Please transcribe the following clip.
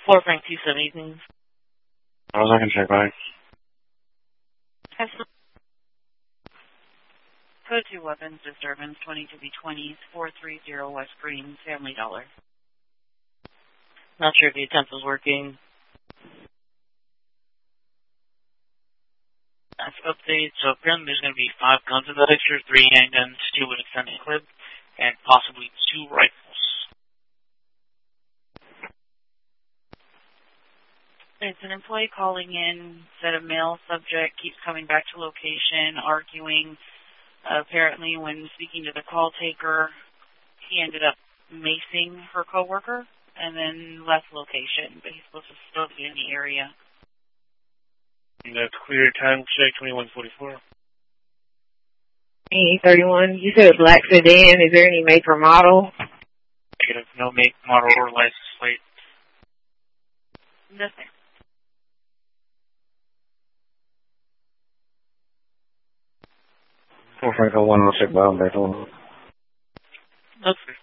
4 Frank 270. I was not going to check back. Code 2 weapons disturbance 22B20s 430 West Green, Family Dollar. Not sure if the attempt was working. That's update. So apparently there's going to be 5 guns in that picture, 3 handguns, 2 with extended clip, and possibly 2 rifles. It's an employee calling in, said a male subject keeps coming back to location, arguing. Apparently when speaking to the call taker, he ended up macing her coworker and then left location, but he's supposed to still be in the area. That's clear. Time check 2144. E31, you said a black sedan. Is there any make or model? Negative. No make, model, or license plate. Nothing. 4 Frank 01, I'll check Wild back on. Okay.